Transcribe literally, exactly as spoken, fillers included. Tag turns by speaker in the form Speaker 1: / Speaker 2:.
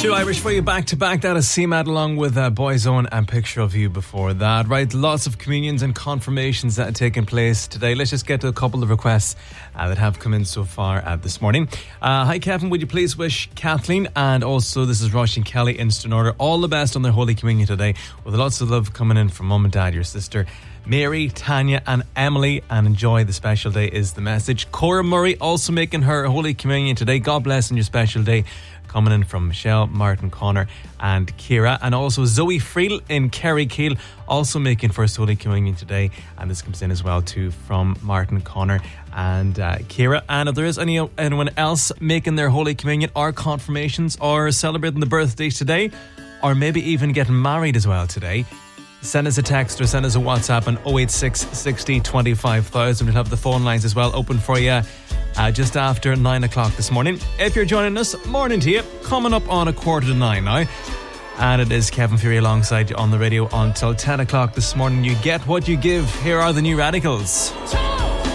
Speaker 1: Two Irish for you back to back. That is C M A D along with uh, Boyzone and Picture of You before that. Right, lots of communions and confirmations that are taking place today. Let's just get to a couple of requests uh, that have come in so far uh, this morning. Uh, hi Kevin, would you please wish Kathleen and also this is Roisin Kelly in Stranorder all the best on their Holy Communion today, with lots of love coming in from Mum and Dad, your sister Mary, Tanya and Emily, and enjoy the special day is the message. Cora Murray also making her Holy Communion today. God bless on your special day, coming in from Michelle, Martin, Connor and Kira. And also Zoe Friel in Kerrykeel also making First Holy Communion today, and this comes in as well too from Martin, Connor and uh, Kira. And if there is any anyone else making their Holy Communion or confirmations or celebrating the birthdays today, or maybe even getting married as well today, send us a text or send us a WhatsApp on oh eight six, sixty, twenty-five thousand. We'll have the phone lines as well open for you uh, just after nine o'clock this morning. If you're joining us, morning to you. Coming up on a quarter to nine now. And it is Kevin Fury alongside you on the radio until ten o'clock this morning. You get what you give. Here are the New Radicals.